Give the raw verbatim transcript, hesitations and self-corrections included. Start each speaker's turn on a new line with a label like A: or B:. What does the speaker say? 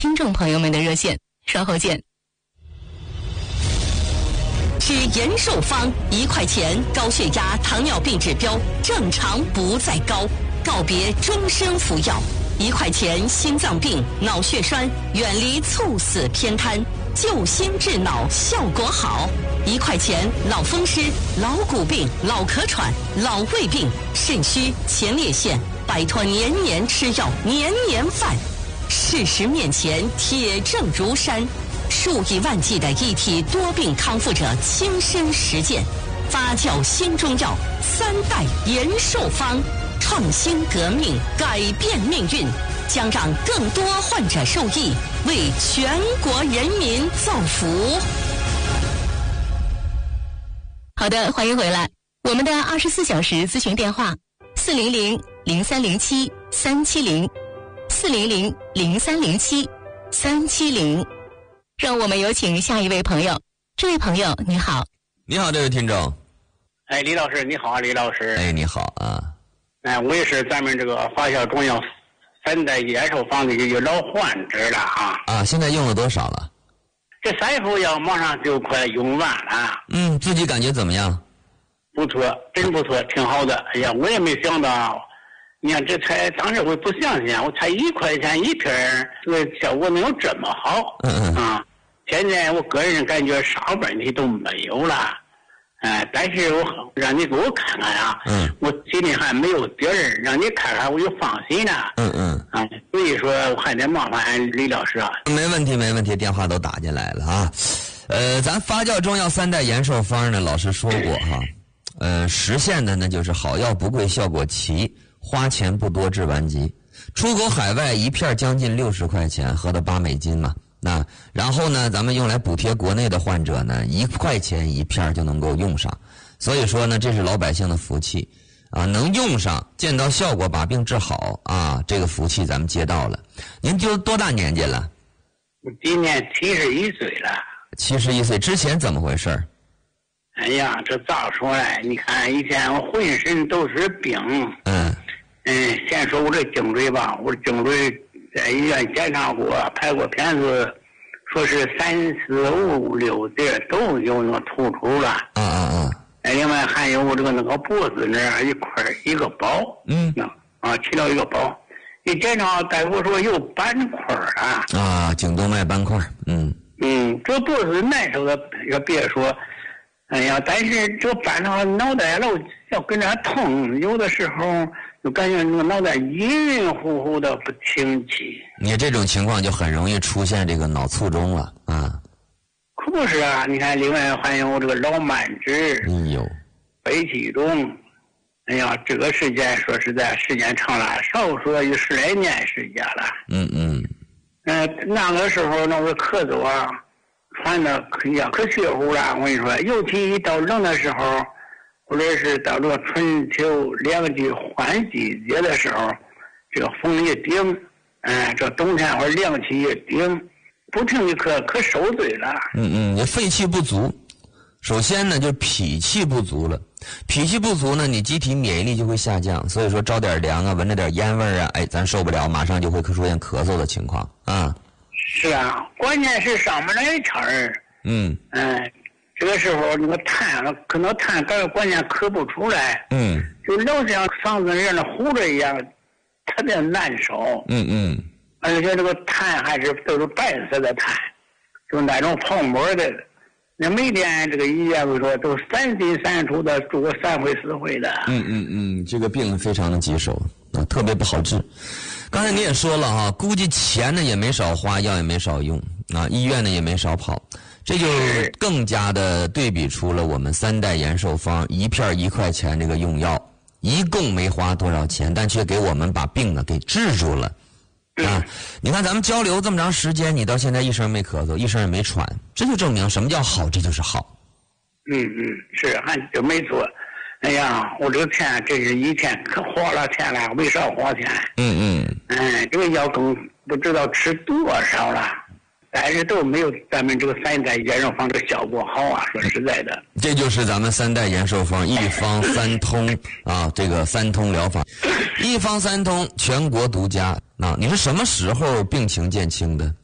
A: 听众朋友们的热线，稍后见。
B: 吃延寿方一块钱，高血压、糖尿病指标正常不再高，告别终身服药。一块钱心脏病、脑血栓，远离猝死偏瘫，救心治脑效果好。一块钱脑风湿、老骨病、脑壳喘、老胃病、肾虚、前列腺，摆脱年年吃药、年年犯。事实面前，铁证如山。数以万计的一体多病康复者亲身实践，发酵新中药三代延寿方，创新革命，改变命运，将让更多患者受益，为全国人民造福。
A: 好的，欢迎回来。我们的二十四小时咨询电话：四零零零三零七三七零，四零零零三零七三七零。让我们有请下一位朋友。这位朋友你好。
C: 你好，这位听众。
D: 哎，李老师你好，李老师。
C: 哎，你好啊。
D: 哎，我也是咱们这个发酵中药三代延寿方的一个老患者了啊。
C: 啊，现在用了多少了？
D: 这三副药马上就快用完了。
C: 嗯，自己感觉怎么样？
D: 不错，真不错，挺好的。哎呀，我也没想到，你看这才当时我不相信，我才一块钱一瓶，这个效果能有这么好。
C: 嗯嗯
D: 啊。现在我个人感觉啥问题都没有了，哎，但是我让你给我看看啊，
C: 嗯，
D: 我心里还没有底儿，让你看看我就放心了。
C: 嗯嗯，
D: 啊，所以说我还得麻烦李老师啊。
C: 没问题没问题，电话都打进来了啊。呃，咱发酵中药三代延寿方呢，老师说过哈，呃，实现的呢就是好药不贵，效果齐，花钱不多，治完急。出口海外一片将近六十块钱，合到八美金嘛。那然后呢，咱们用来补贴国内的患者呢，一块钱一片就能够用上。所以说呢，这是老百姓的福气啊，能用上，见到效果，把病治好啊，这个福气咱们接到了。您就多大年纪了？
D: 我今年七十一岁了。
C: 七十一岁之前怎么回事？
D: 哎呀，这咋说呢？你看以前我浑身都是病。
C: 嗯。
D: 嗯，先说我这颈椎吧，我颈椎。在医院检查过，拍过片子，说是三四五六节都有那个突出了。
C: 嗯嗯嗯。
D: 哎，另外还有我这个那个脖子那儿一块一个包。
C: 嗯。
D: 啊，起了一个包。一检查，大夫说有斑块啊。
C: 啊，颈动脉斑块。嗯。
D: 嗯，这脖子难受的也别说，哎呀，但是这斑上脑袋老要跟着痛，有的时候。就感觉那个脑袋晕晕乎乎的不清晰。
C: 你这种情况就很容易出现这个脑卒中了啊！
D: 可不是啊，你看，另外还有这个脑慢支，
C: 哎呦，
D: 肺气肿。哎呀，这个时间说实在时间长了，少说有十来年时间了。
C: 嗯嗯。
D: 呃，那个时候那个咳嗽啊，喘的可呀可血乎了。我跟你说，尤其一到冷的时候。或者是到这个春秋两季换季节的时候，这个风一顶，嗯，这冬天或者凉气一顶，不停的可可受罪了。
C: 嗯嗯，你肺气不足，首先呢就脾气不足了，脾气不足呢，你机体免疫力就会下降，所以说着点凉啊，闻着点烟味啊，哎，咱受不了，马上就会出现咳嗽的情况啊。
D: 是啊，关键是上不来气儿。
C: 嗯
D: 嗯。这个时候那个痰可能痰感觉关键咳不出来，
C: 嗯，
D: 就老像嗓子让那糊着一样，特别难受。
C: 嗯嗯，
D: 而且这个痰还是都是白色的痰，就那种泡沫的。那每天这个医院会说都三进三出的，住个三回四回的。
C: 嗯嗯嗯，这个病非常的棘手啊，特别不好治。刚才你也说了哈，估计钱呢也没少花，药也没少用啊，医院呢也没少跑。这就更加的对比出了我们三代延寿方一片一块钱这个用药，一共没花多少钱，但却给我们把病呢给治住了啊！你看咱们交流这么长时间，你到现在一声没咳嗽，一声也没喘，这就证明什么叫好，这就是好。
D: 嗯嗯，是，还就没错。哎呀，我这个钱真是以前可花了钱了，没少花钱。
C: 嗯嗯。
D: 嗯，这个药更不知道吃多少了。但是都没有咱们这个三代延寿方的效果好啊！说实在的，
C: 这就是咱们三代延寿方一方三通啊，这个三通疗法，一方三通全国独家啊！你是什么时候病情见轻的？